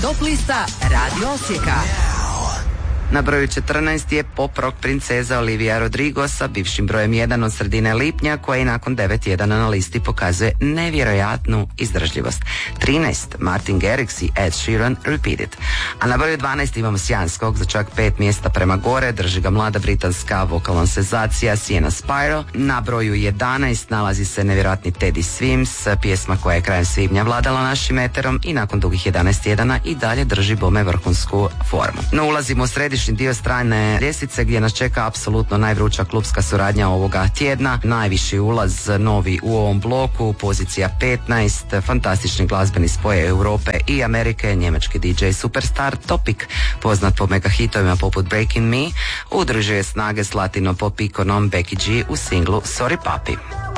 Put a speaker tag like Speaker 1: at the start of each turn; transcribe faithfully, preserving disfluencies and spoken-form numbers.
Speaker 1: Top lista Radio Osijeka.
Speaker 2: Na broju četrnaest je pop rock princeza Olivia Rodrigo sa bivšim brojem jedan od sredine lipnja, koja i nakon devet tjedana na listi pokazuje nevjerojatnu izdržljivost. trinaest Martin Garrix i Ed Sheeran Repeat It. A na broju dvanaest imamo sjajan skok za čak pet mjesta prema gore, drži ga mlada britanska vokalna senzacija Sienna Spiro. Na broju jedanaest nalazi se nevjerojatni Teddy Swims, pjesma koja je krajem svibnja vladala našim eterom i nakon dugih jedanaest tjedana i dalje drži bome vrhunsku formu. No ulazimo u središnji dio strane ljestvice gdje nas čeka apsolutno najvruća klubska suradnja ovoga tjedna. Najviši ulaz novi u ovom bloku, pozicija petnaest, fantastični glazbeni spoj Europe i Amerike, njemački D J superstar Topic, poznat po megahitovima poput Breaking Me, udružuje snage s latino pop ikonom Becky G u singlu Sorry Papi.